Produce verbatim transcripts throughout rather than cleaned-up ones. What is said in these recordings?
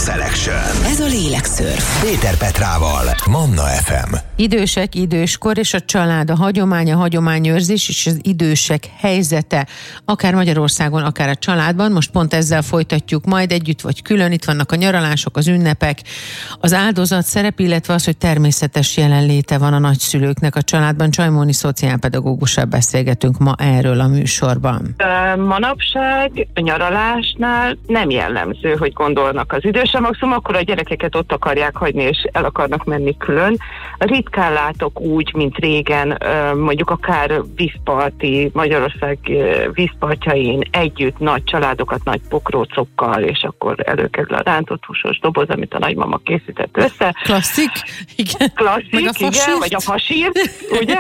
Selection. Ez a Lélekszörf. Péter Petrával, Manna ef em. Idősek, időskor és a család, a hagyomány, a hagyományőrzés és az idősek helyzete, akár Magyarországon, akár a családban. Most pont ezzel folytatjuk majd együtt vagy külön. Itt vannak a nyaralások, az ünnepek, az áldozat szerep, illetve az, hogy természetes jelenléte van a nagyszülőknek a családban. Csajmóni szociálpedagógussal beszélgetünk ma erről a műsorban. Manapság a nyaralásnál nem jellemző, hogy gondolnak az idősre, maximum akkor a gyerekeket ott akarják hagyni, és el akarnak menni külön. Ritkán látok úgy, mint régen, mondjuk akár vízparti, Magyarország vízpartjain együtt nagy családokat, nagy pokrócokkal, és akkor előkerül a rántott húsos doboz, amit a nagymama készített össze. Klasszik? Igen. Klasszik, igen, vagy a fasír, ugye?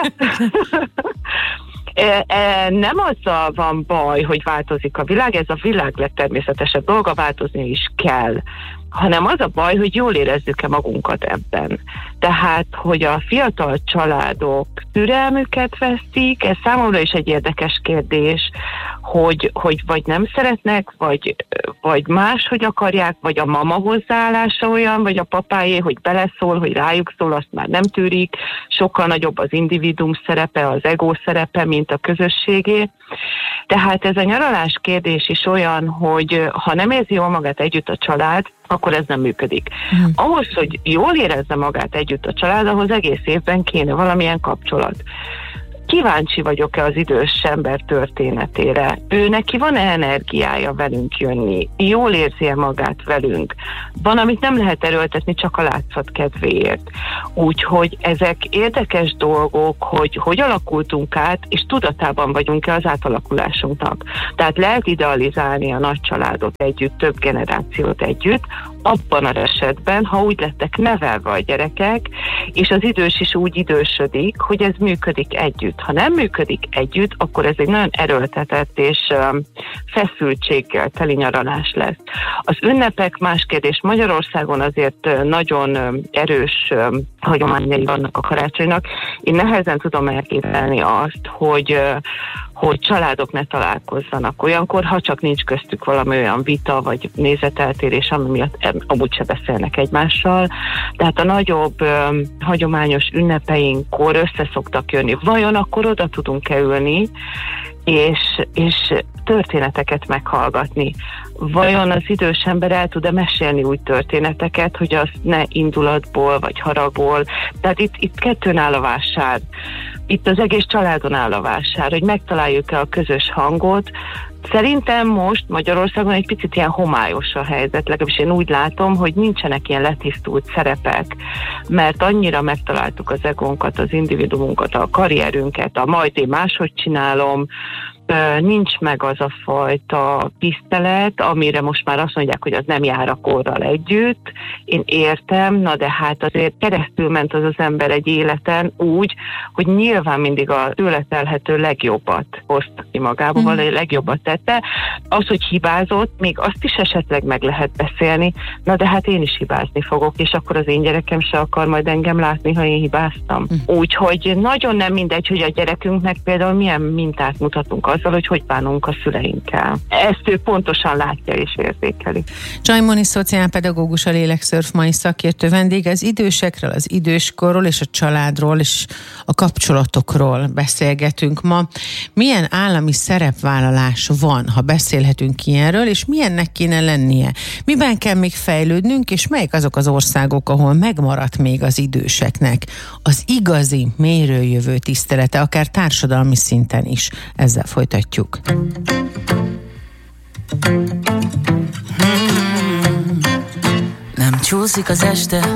E, e, nem azzal van baj, hogy változik a világ, ez a világ legtermészetesebb dolga, változni is kell, hanem az a baj, hogy jól érezzük-e magunkat ebben. Tehát, hogy a fiatal családok türelmüket vesztik, ez számomra is egy érdekes kérdés, hogy, hogy vagy nem szeretnek, vagy, vagy máshogy akarják, vagy a mama hozzáállása olyan, vagy a papájé, hogy beleszól, hogy rájuk szól, azt már nem tűrik, sokkal nagyobb az individuum szerepe, az ego szerepe, mint a közösségé. Tehát ez a nyaralás kérdés is olyan, hogy ha nem érzi jól magát együtt a család, akkor ez nem működik. Hmm. Ahhoz, hogy jól érezze magát együtt a család, ahhoz egész évben kéne valamilyen kapcsolat. Kíváncsi vagyok-e az idős ember történetére? Ő neki van-e energiája velünk jönni? Jól érzi-e magát velünk? Van, amit nem lehet erőltetni csak a látszat kedvéért. Úgyhogy ezek érdekes dolgok, hogy hogy alakultunk át, és tudatában vagyunk-e az átalakulásunknak. Tehát lehet idealizálni a nagy családot együtt, több generációt együtt, abban az esetben, ha úgy lettek nevelve a gyerekek, és az idős is úgy idősödik, hogy ez működik együtt. Ha nem működik együtt, akkor ez egy nagyon erőltetett és um, feszültséggel teli nyaralás lesz. Az ünnepek más kérdés. Magyarországon azért uh, nagyon um, erős um, hagyományai vannak a karácsonynak. Én nehezen tudom elképzelni azt, hogy uh, hogy családok ne találkozzanak olyankor, ha csak nincs köztük valami olyan vita, vagy nézeteltérés, ami miatt amúgy se beszélnek egymással. Tehát a nagyobb ö, hagyományos ünnepeinkor össze szoktak jönni. Vajon akkor oda tudunk-e ülni, és, és történeteket meghallgatni? Vajon az idős ember el tud-e mesélni úgy történeteket, hogy az ne indulatból, vagy haragból? Tehát itt, itt kettőn áll a vásár. Itt az egész családon áll a vásár, hogy megtaláljuk-e a közös hangot. Szerintem most Magyarországon egy picit ilyen homályos a helyzet, legalábbis én úgy látom, hogy nincsenek ilyen letisztult szerepek, mert annyira megtaláltuk az egónkat, az individumunkat, a karrierünket, a majd én máshogy csinálom, nincs meg az a fajta tisztelet, amire most már azt mondják, hogy az nem jár a korral együtt. Én értem, na de hát azért keresztül ment az az ember egy életen úgy, hogy nyilván mindig a tőle telhető legjobbat hozta ki magából, mm. a legjobbat tette. Az, hogy hibázott, még azt is esetleg meg lehet beszélni, na de hát én is hibázni fogok, és akkor az én gyerekem se akar majd engem látni, ha én hibáztam. Mm. Úgyhogy nagyon nem mindegy, hogy a gyerekünknek például milyen mintát mutatunk azzal, hogy hogy bánunk a szüleinkkel. Ezt ő pontosan látja és érzékeli. Csajmóni szociálpedagógus, a Lélekszörf mai szakértő vendég. Az idősekről, az időskorról és a családról és a kapcsolatokról beszélgetünk ma. Milyen állami szerepvállalás van, ha beszélhetünk ilyenről, és milyennek kéne lennie? Miben kell még fejlődnünk, és melyik azok az országok, ahol megmaradt még az időseknek az igazi, mélyről jövő tisztelete, akár társadalmi szinten is? Ezzel folytatjuk. Nem csúszik az este,